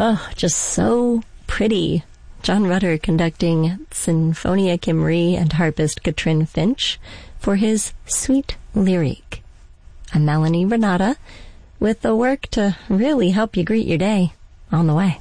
Oh, just so pretty. John Rutter conducting Sinfonia Kimri and harpist Katrin Finch for his Sweet Lyrique. I'm Melanie Renata with the work to really help you greet your day on the way.